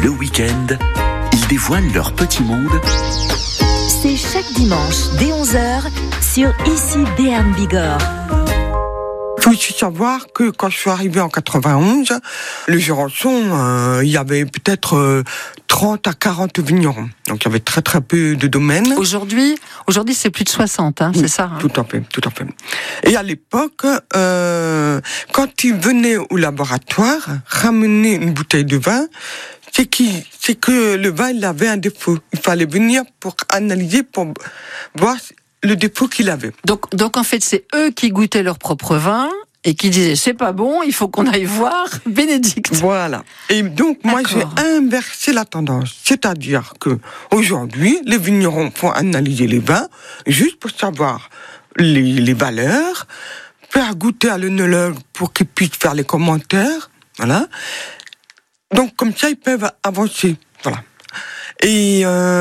Le week-end, ils dévoilent leur petit monde. C'est chaque dimanche dès 11h sur Ici Béarn Bigorre. Il faut aussi savoir que quand je suis arrivé en 91, le Jurançon, il y avait peut-être 30 à 40 vignerons. Donc il y avait très très peu de domaines. Aujourd'hui c'est plus de 60, oui, c'est ça. Tout à fait. Et à l'époque, quand ils venaient au laboratoire ramener une bouteille de vin, c'est que le vin il avait un défaut. Il fallait venir pour analyser, pour voir le défaut qu'il avait. Donc en fait, c'est eux qui goûtaient leur propre vin et qui disaient c'est pas bon, il faut qu'on aille voir Bénédicte. Voilà. Et donc moi j'ai inversé la tendance, c'est-à-dire que aujourd'hui les vignerons font analyser les vins juste pour savoir les valeurs, faire goûter à l'œnologue pour qu'il puisse faire les commentaires, voilà. Donc comme ça ils peuvent avancer, voilà. Et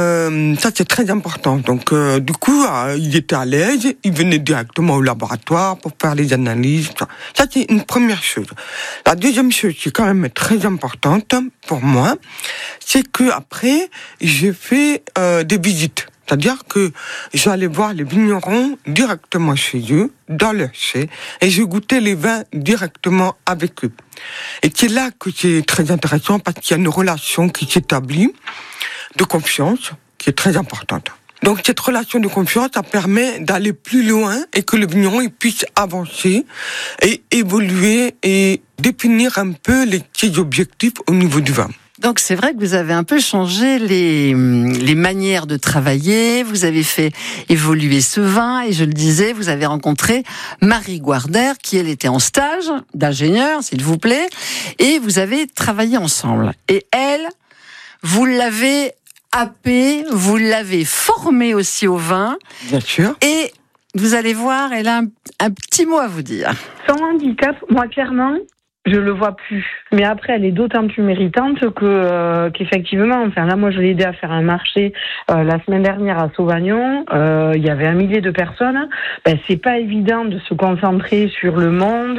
ça c'est très important. Donc du coup, il était à l'aise, il venait directement au laboratoire pour faire les analyses. Ça c'est une première chose. La deuxième chose qui est quand même très importante pour moi, c'est que après j'ai fait des visites. C'est-à-dire que j'allais voir les vignerons directement chez eux, dans leur chai, et je goûtais les vins directement avec eux. Et c'est là que c'est très intéressant parce qu'il y a une relation qui s'établit de confiance qui est très importante. Donc cette relation de confiance, ça permet d'aller plus loin et que le vigneron il puisse avancer et évoluer et définir un peu ses objectifs au niveau du vin. Donc c'est vrai que vous avez un peu changé les manières de travailler, vous avez fait évoluer ce vin et je le disais, vous avez rencontré Marie Guarder qui elle était en stage d'ingénieur, s'il vous plaît, et vous avez travaillé ensemble. Et elle, vous l'avez happée, vous l'avez formée aussi au vin. Bien sûr. Et vous allez voir, elle a un petit mot à vous dire. Son handicap, moi clairement, je le vois plus. Mais après, elle est d'autant plus méritante qu'effectivement, enfin là, moi, je l'ai aidé à faire un marché la semaine dernière à Sauvagnon. Il y avait 1 millier de personnes. Ben, c'est pas évident de se concentrer sur le monde,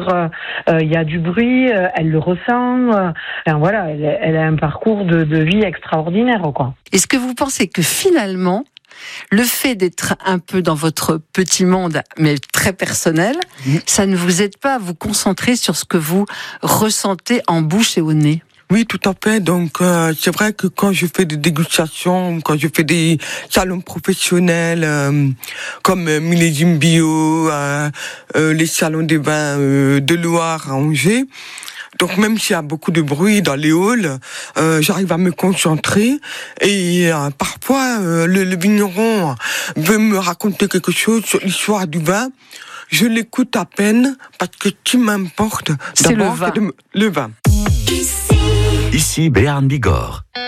il y a du bruit, elle le ressent. Enfin voilà, elle a un parcours de vie extraordinaire, quoi. Est-ce que vous pensez que finalement, le fait d'être un peu dans votre petit monde, mais très personnel, ça ne vous aide pas à vous concentrer sur ce que vous ressentez en bouche et au nez? Oui, tout à fait. Donc, c'est vrai que quand je fais des dégustations, quand je fais des salons professionnels, comme Millésime Bio, les salons des vins de Loire à Angers, donc même s'il y a beaucoup de bruit dans les halls, j'arrive à me concentrer et parfois le vigneron veut me raconter quelque chose sur l'histoire du vin. Je l'écoute à peine parce que ce qui m'importe d'abord, c'est le vin. Ici Béarn Bigorre.